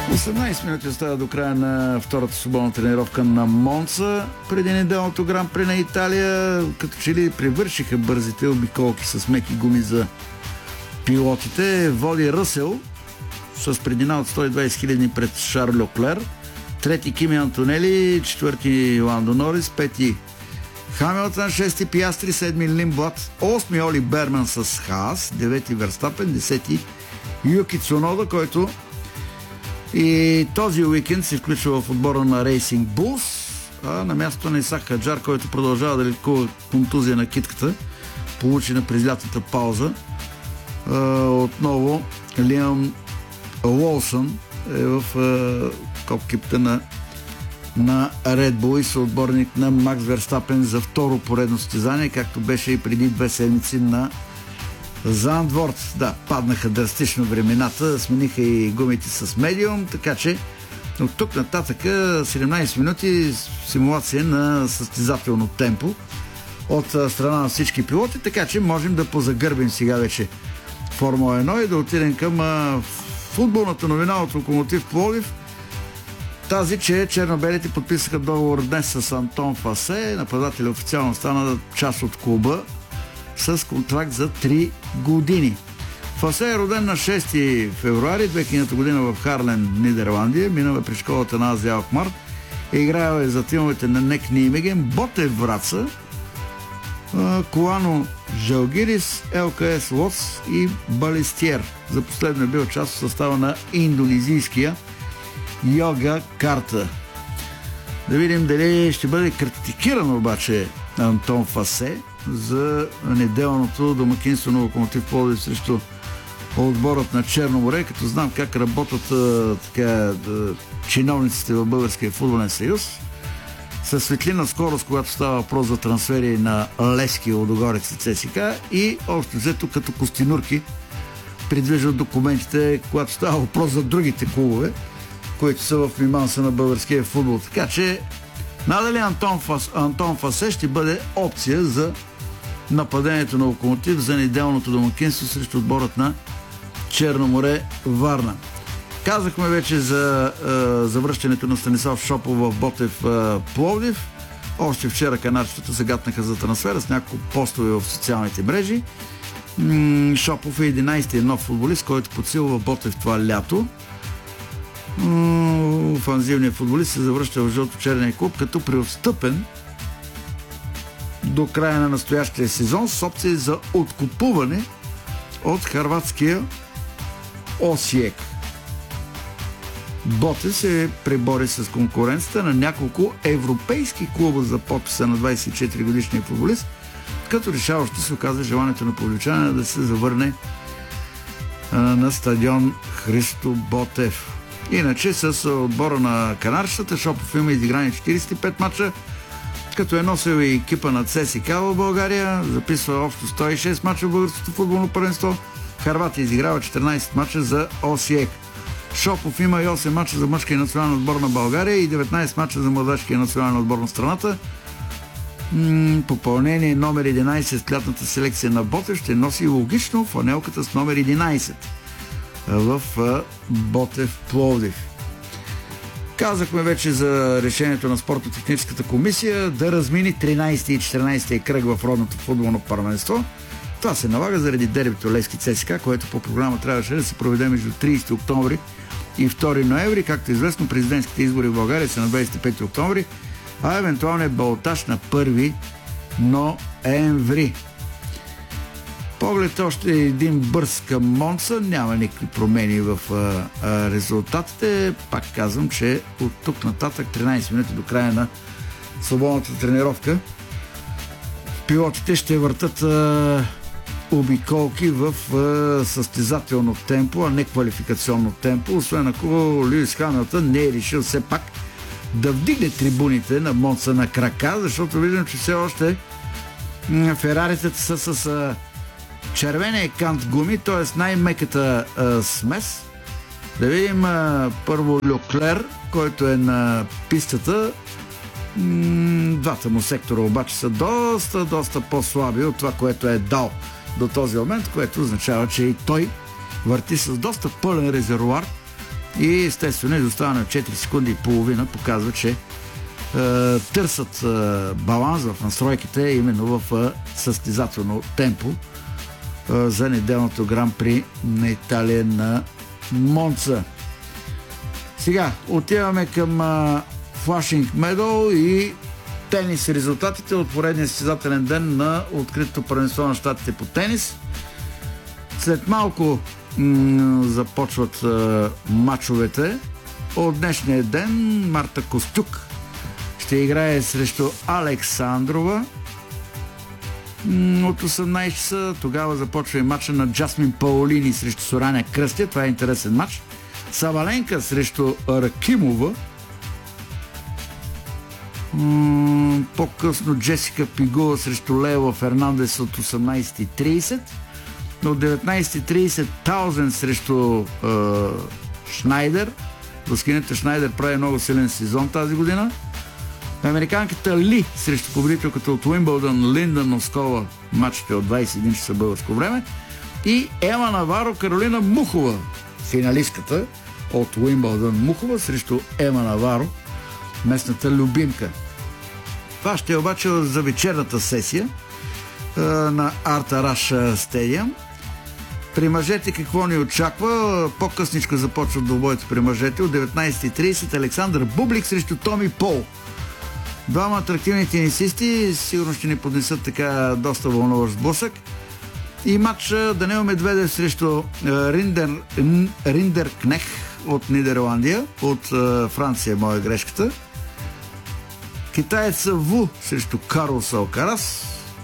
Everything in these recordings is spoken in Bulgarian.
18 минути остава до края на втората свободна тренировка на Монца. Преди неделното гран-при на Италия, като че ли привършиха бързите обиколки с меки гуми за пилотите. Води Ръсел с предина от 120 хиляди пред Шарль Леклер. Трети Кими Антонели, четвърти Ландо Норис, пети Хамилтън, шести Пиастри, седми Лимблад, осми Оли Берман с Хаас, девети Верстапен, десети Юки Цунода, който и този уикенд се включва в отбора на Racing Bulls, а на мястото на Исак Хаджар, който продължава да лекува контузия на китката, получена през лятата пауза. Отново Лиам Уолсън е в копкипта на Red Bull и съотборник на Макс Верстапен за второ поредно състезание, както беше и преди 2 седмици на Зандворт. Да, паднаха драстично времената, смениха и гумите с медиум, така че от тук нататък 17 минути симулация на състезателно темпо от страна на всички пилоти, така че можем да позагърбим сега вече Формула 1 и да отидем към футболната новина от Локомотив Пловдив. Тази, че черно-белите подписаха договор днес с Антон Фасе. Нападателят официално стана част от клуба с контракт за 3 години. Фасе е роден на 6 февруари 2000 година в Харлен, Нидерландия. Минава при школата на Азия Алкмар. Играл е за тимовете на НЕК Нимеген, Ботев Враца, Колано Жалгирис, ЛКС Лоц и Балестиер. За последно е бил част от състава на индонезийския Йога Карта. Да видим дали ще бъде критикиран обаче Антон Фасе за неделното домакинство на Локомотив Пловдив срещу отборът на Черно море, като знам как работят чиновниците в Българския футболен съюз. Със светлина скорост, когато става въпрос за трансфери на Левски, Лудогорец и ЦСК, и общо взето като костинурки придвижват документите, когато става въпрос за другите клубове, които са в миманса на българския футбол. Така че надали Антон Фасе ще бъде опция за нападението на Локомотив за неделното домакинство срещу отборът на Черно море Варна. Казахме вече за завръщането на Станислав Шопов в Ботев Пловдив. Още вчера канарчетата загатнаха за трансфера с няколко постове в социалните мрежи. Шопов е 11-ти нов футболист, който подсилва Ботев това лято. Офанзивният футболист се завръща в жълто-черния клуб като преотстъпен до края на настоящия сезон с опция за откупуване от хърватския Осиек. Ботев се пребори с конкуренцията на няколко европейски клуба за подписа на 24 годишния футболист, като решаващо се оказа желанието на пловдивчанина да се завърне на стадион Христо Ботев. Иначе с отбора на канарчетата Шопов има изиграни 45 мача, като е носил и екипа на ЦСКА в България, записва общо 106 мача в българското футболно първенство. Хърватия изиграва 14 мача за Осиек. Шопов има и 8 мача за мъжкия национален отбор на България и 19 мача за младежкия национален отбор на страната. Попълнение номер 11 с лятната селекция на Ботев ще носи логично фанелката с номер 11 в Ботев Пловдив. Казахме вече за решението на спортно-техническата комисия да размини 13 и 14 кръг в родното футболно първенство. Това се налага заради дербито Левски ЦСКА, което по програма трябваше да се проведе между 30 октомври и 2 ноември. Както е известно, президентските избори в България са на 25 октомври, а евентуалният балотаж на 1 ноември. Поглед още един бърз към Монца, няма никакви промени в резултатите. Пак казвам, че от тук нататък 13 минути до края на свободната тренировка пилотите ще въртат обиколки в състезателно темпо, а не квалификационно темпо, освен ако Луис Хамилтън не е решил все пак да вдигне трибуните на Монца на крака, защото виждам, че все още фераритата са с червения кант гуми, т.е. най-меката смес. Да видим първо Леклер, който е на пистата. Двата му сектора обаче са доста по-слаби от това, което е дал до този момент, което означава, че и той върти с доста пълен резервоар И естествено изоставане от 4 секунди и половина показва, че търсят баланс в настройките именно в състезателно темпо за неделното гран-при на Италия на Монца. Сега отиваме към Flushing Meadow и тенис резултатите от поредния състезателен ден на откритото първенство на щатите по тенис. След малко започват мачовете. От днешния ден Марта Костюк ще играе срещу Александрова от 18 часа. Тогава започва и матча на Джасмин Паолини срещу Сораня Кръстя. Това е интересен матч. Саваленка срещу Ракимова. По-късно Джесика Пигула срещу Лейла Фернандес от 18:30. От 19:30 Таузен срещу Шнайдер. Рускинята Шнайдер прави много силен сезон тази година. Американката Ли срещу победителката от Уимбълдън Линда Носкова. Матчите от 21 часа българско време. И Ема Наваро Каролина Мухова. Финалистката от Уимбълдън Мухова срещу Ема Наваро, местната любимка. Това ще е обаче за вечерната сесия на Артараш Стадиум. При мъжете какво ни очаква? По-късничко започват двубоите при мъжете. От 19:30 Александър Бублик срещу Томи Пол. Двама атрактивни тенисисти сигурно ще ни поднесат така доста вълнуващ сблъсък. И матч Даниел Медведев срещу Риндер Кнех от Нидерландия, от Франция, моя грешката. Китаеца Ву срещу Карлос Алкарас.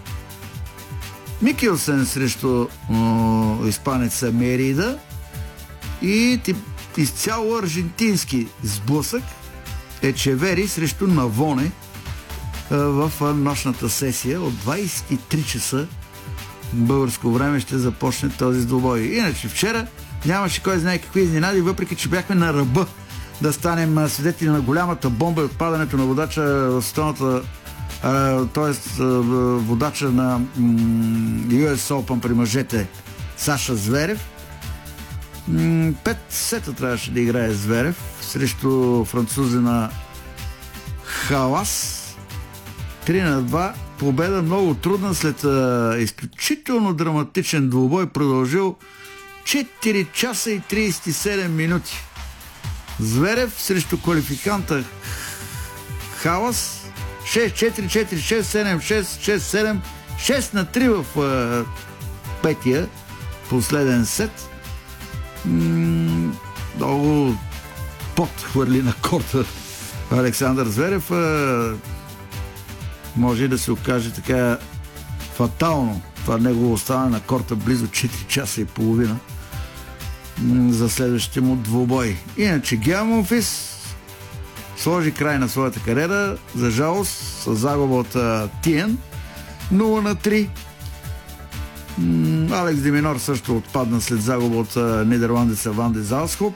Микелсен срещу испанеца Мерида. И изцяло аржентински сблъсък Ечевери срещу Навоне в нощната сесия от 23 часа българско време ще започне този двубой. Иначе вчера нямаше кой знае какви изненади, въпреки че бяхме на ръба да станем свидетели на голямата бомба и отпадането на водача в стълната, т.е. водача на US Open при мъжете Саша Зверев. 5 сета трябваше да играе Зверев срещу французина Халас. 3-2. Победа много трудна след изключително драматичен двубой, продължил 4 часа и 37 минути. Зверев срещу квалификанта Халас 6-4, 4-6, 7-6, 6-7, 6-3 в петия последен сет. Много подхвърли на корта Александър Зверев. Може да се окаже така фатално това негово оставане на корта близо 4 часа и половина за следващите му двубой. Иначе Геа Монфис сложи край на своята кариера, за жалост, с загуба от Тиен 0-3. Алекс Деминор също отпадна след загуба от нидерландеца Ван де Залсхоп.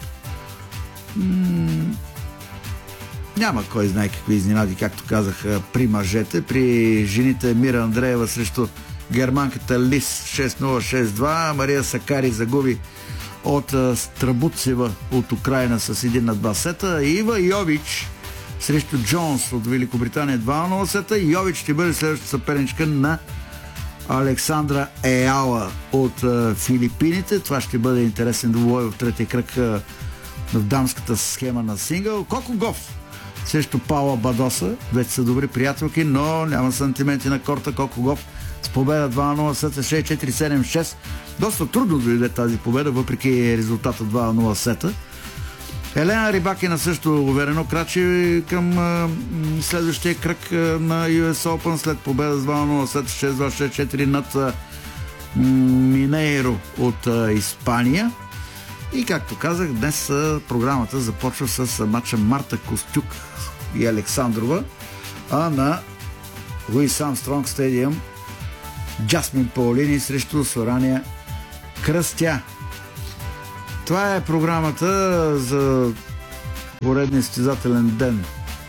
Няма кой знае какви изненади, както казах, при мъжете. При жените Мира Андреева срещу германката Лис 6-0, 6-2. Мария Сакари загуби от Страбуцева от Украина с 1-2 сета. Ива Йович срещу Джонс от Великобритания 2-0 сета. Йович ще бъде следващата съперничка на Александра Еала от Филипините. Това ще бъде интересен двубой в третия кръг в дамската схема на сингъл. Коко Гоф срещу Паула Бадоса. Вече са добри приятелки, но няма сантименти на корта. Коко Гоф с победа 2-0 сета 6-4, 7-6. Доста трудно дойде тази победа, въпреки резултата 2-0 сета. Елена Рибакина също уверено крачи към следващия кръг на US Open след победа с 2-0 сета 6-2, 6-4 над Минейро от Испания. И както казах, днес програмата започва с матча Марта Костюк и Александрова, а на Луис Армстронг Стадиум Джасмин Паолини срещу Сорания Кръстя. Това е програмата за поредния състезателен ден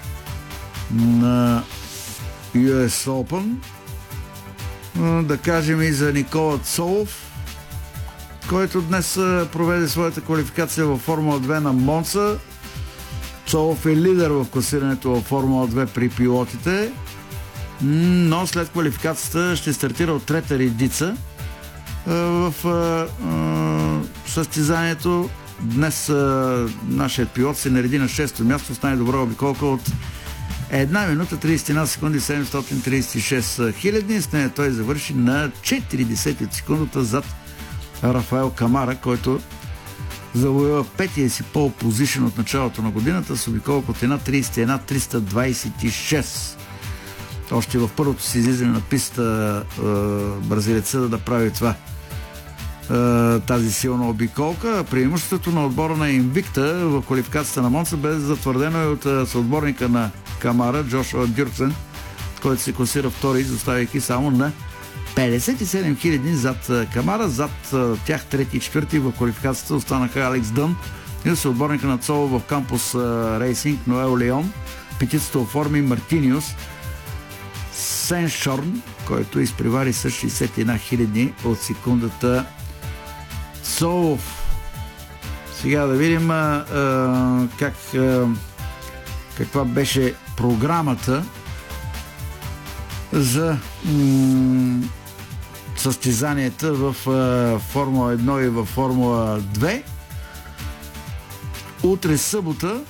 на US Open. Да кажем и за Никола Цолов, който днес проведе своята квалификация във Формула 2 на Монца. Цолов е лидер в класирането във Формула 2 при пилотите, но след квалификацията ще стартира от трета редица в състезанието. Днес нашият пилот се нареди на 6-то място с най-добра обиколка от 1 минута 31 секунди 736 хиляди. С нея той завърши на 40 от секундата зад Рафаел Камара, който завоюва петия си пол позишън от началото на годината с обиколка от 1.31.326. Още в първото си излизане на писта бразилеца да прави това. Тази силна обиколка. Преимуществото на отбора на Инвикта в квалификацията на Монца бе затвърдено и от съотборника на Камара, Джошуа Дюрксен, който се класира втори, изоставяйки само на 57 хиляди зад Камара. Зад тях трети и четвърти в квалификацията останаха Алекс Дън и съотборника на Цоло в Кампус Рейсинг Ноел Леон. Петицата оформи Мартиниус Сеншорн, който изпревари с 61 хиляди от секундата Цолов. Сега да видим каква беше програмата за състезанията в Формула 1 и в Формула 2. Утре събота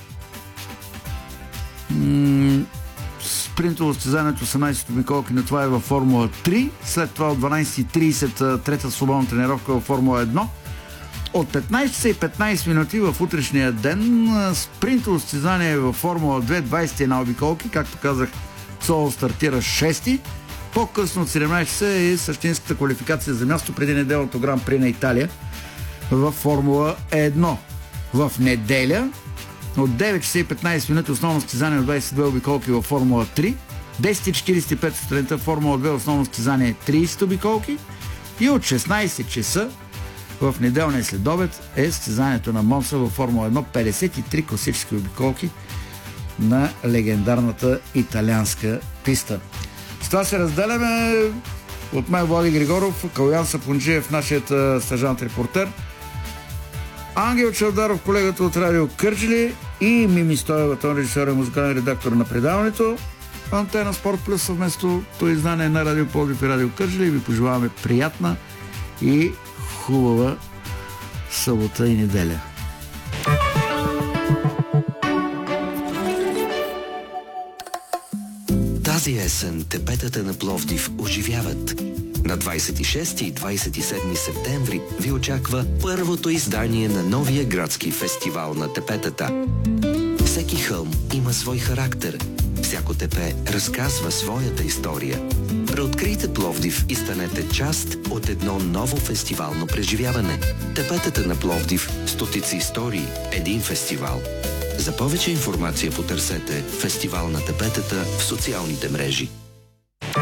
спринтово състезанието 18 обиколки, но това е във Формула 3. След това от 12.30 трета свободна тренировка във Формула 1. От 15 часа и 15 минути в утрешния ден спринтово състезание във Формула 2, 21 обиколки, както казах, Цоло стартира 6-ти. По-късно от 17 часа е същинската квалификация за място преди неделното Гран При на Италия във Формула 1. В неделя от 9 часа и 15 минути основно състезание от 22 обиколки във Формула 3. 10.45 сутринта Формула 2 основно състезание 30 обиколки. И от 16 часа в неделния следобед е състезанието на Монса във Формула 1. 53 класически обиколки на легендарната италианска писта. С това се разделяме. От мен Влади Григоров, Калуян Сапунджиев, нашият стажант репортер, Ангел Чавдаров, колегата от Радио Кърджали, и Мими Стоева, тон режисьор и музикален редактор на предаването. Антена Спорт Плюс съвместното издание на Радио Пловдив и Радио Кърджали. Ви пожелаваме приятна и хубава събота и неделя. Тази есен тепетата на Пловдив оживяват. На 26 и 27 септември ви очаква първото издание на новия градски фестивал на тепетата. Всеки хълм има свой характер. Всяко тепе разказва своята история. Преоткрийте Пловдив и станете част от едно ново фестивално преживяване. Тепетата на Пловдив, стотици истории, един фестивал. За повече информация потърсете Фестивал на тепетата в социалните мрежи.